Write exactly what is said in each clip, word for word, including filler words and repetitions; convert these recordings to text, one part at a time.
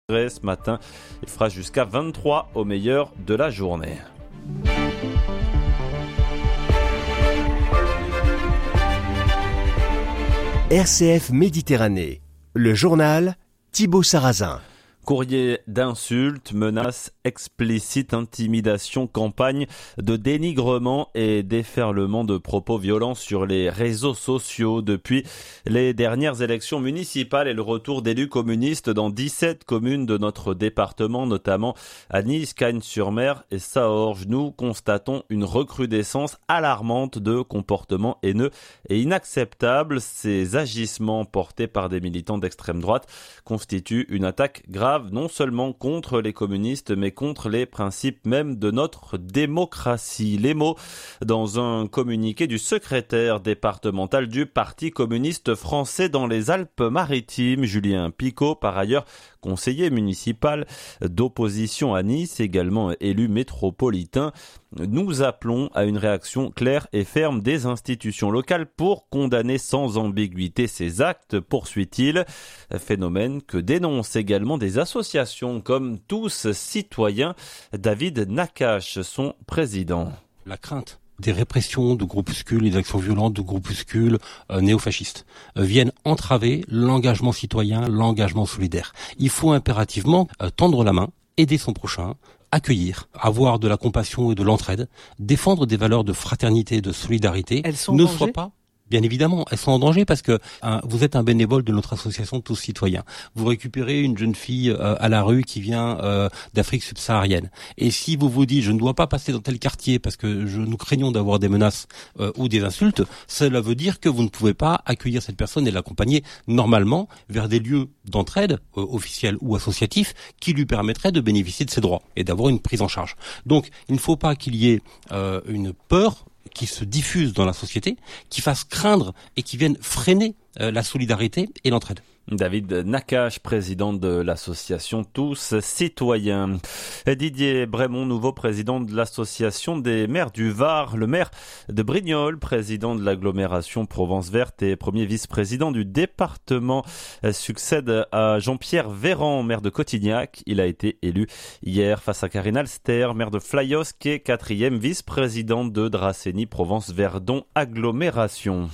Ce matin, il fera jusqu'à vingt-trois au meilleur de la journée. R C F Méditerranée, le journal Thibaut Sarrazin. Courrier d'insultes, menaces explicites, intimidations, campagne de dénigrement et déferlement de propos violents sur les réseaux sociaux depuis les dernières élections municipales et le retour d'élus communistes dans dix-sept communes de notre département, notamment à Nice, Cagnes-sur-Mer et Saorge. Nous constatons une recrudescence alarmante de comportements haineux et inacceptables. Ces agissements portés par des militants d'extrême droite constituent une attaque grave non seulement contre les communistes, mais contre les principes même de notre démocratie. Les mots dans un communiqué du secrétaire départemental du Parti communiste français dans les Alpes-Maritimes, Julien Picot, par ailleurs conseiller municipal d'opposition à Nice, également élu métropolitain. Nous appelons à une réaction claire et ferme des institutions locales pour condamner sans ambiguïté ces actes, poursuit-il. Phénomène que dénoncent également des associations comme Tous Citoyens. David Nakache, son président. La crainte des répressions de groupuscules et d'actions violentes de groupuscules euh, néofascistes euh, viennent entraver l'engagement citoyen, l'engagement solidaire. Il faut impérativement euh, tendre la main, aider son prochain, accueillir, avoir de la compassion et de l'entraide, défendre des valeurs de fraternité et de solidarité. Elles sont ne en danger ? soient pas Bien évidemment, elles sont en danger parce que hein, vous êtes un bénévole de notre association Tous Citoyens. Vous récupérez une jeune fille euh, à la rue qui vient euh, d'Afrique subsaharienne. Et si vous vous dites je ne dois pas passer dans tel quartier parce que je, nous craignons d'avoir des menaces euh, ou des insultes, cela veut dire que vous ne pouvez pas accueillir cette personne et l'accompagner normalement vers des lieux d'entraide euh, officiels ou associatifs qui lui permettraient de bénéficier de ses droits et d'avoir une prise en charge. Donc il ne faut pas qu'il y ait euh, une peur qui se diffuse dans la société, qui fasse craindre et qui vienne freiner euh, la solidarité et l'entraide. David Nakache, président de l'association Tous Citoyens. Didier Brémond, nouveau président de l'association des maires du Var. Le maire de Brignoles, président de l'agglomération Provence Verte et premier vice-président du département, succède à Jean-Pierre Véran, maire de Cotignac. Il a été élu hier face à Karine Alster, maire de Flyosque et quatrième vice-présidente de Dracénie Provence-Verdon Agglomération.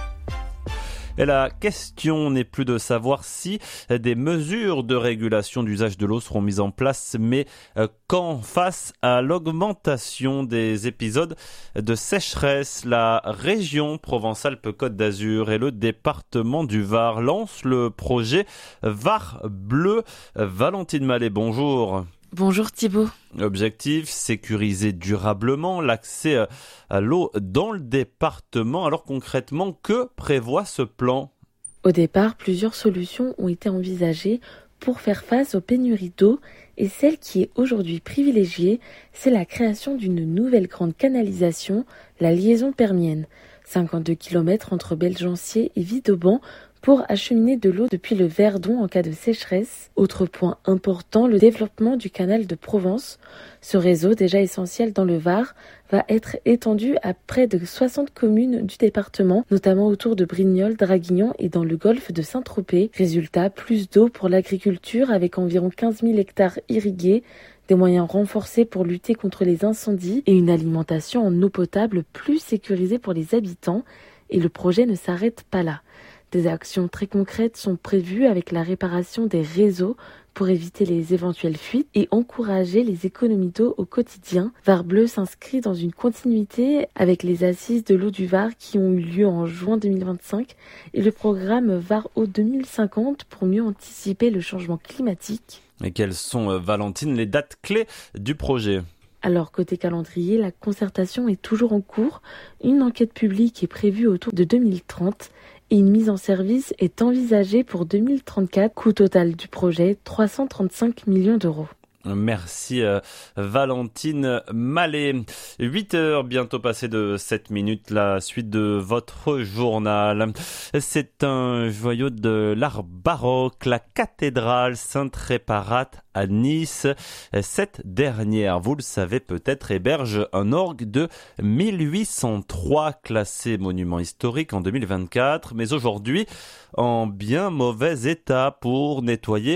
Et la question n'est plus de savoir si des mesures de régulation d'usage de l'eau seront mises en place, mais quand face à l'augmentation des épisodes de sécheresse, la région Provence-Alpes-Côte d'Azur et le département du Var lancent le projet Var Bleu. Valentine Mallet, bonjour. Bonjour Thibaut. Objectif, sécuriser durablement l'accès à l'eau dans le département. Alors concrètement, que prévoit ce plan ? Au départ, plusieurs solutions ont été envisagées pour faire face aux pénuries d'eau et celle qui est aujourd'hui privilégiée, c'est la création d'une nouvelle grande canalisation, la liaison permienne. cinquante-deux kilomètres entre Belgencier et Vidauban pour acheminer de l'eau depuis le Verdon en cas de sécheresse. Autre point important, le développement du canal de Provence. Ce réseau, déjà essentiel dans le Var, va être étendu à près de soixante communes du département, notamment autour de Brignoles, Draguignan et dans le golfe de Saint-Tropez. Résultat, plus d'eau pour l'agriculture avec environ quinze mille hectares irrigués, des moyens renforcés pour lutter contre les incendies et une alimentation en eau potable plus sécurisée pour les habitants. Et le projet ne s'arrête pas là. Des actions très concrètes sont prévues avec la réparation des réseaux pour éviter les éventuelles fuites et encourager les économies d'eau au quotidien. Var Bleu s'inscrit dans une continuité avec les assises de l'eau du Var qui ont eu lieu en juin deux mille vingt-cinq et le programme Var Eau deux mille cinquante pour mieux anticiper le changement climatique. Et quelles sont, Valentine, les dates clés du projet ? Alors, côté calendrier, la concertation est toujours en cours. Une enquête publique est prévue autour de deux mille trente et une mise en service est envisagée pour deux mille trente-quatre. Coût total du projet, trois cent trente-cinq millions d'euros. Merci euh, Valentine Mallet. huit heures bientôt passées de sept minutes, la suite de votre journal. C'est un joyau de l'art baroque, la cathédrale Sainte-Réparate à Nice. Cette dernière, vous le savez peut-être, héberge un orgue de mille huit cent trois classé monument historique en deux mille vingt-quatre, mais aujourd'hui en bien mauvais état. Pour nettoyer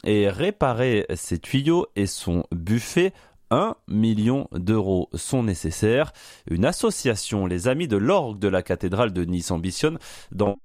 et réparer ses tuyaux et son buffet. Un million d'euros sont nécessaires. Une association, les Amis de l'Orgue de la cathédrale de Nice, ambitionne dans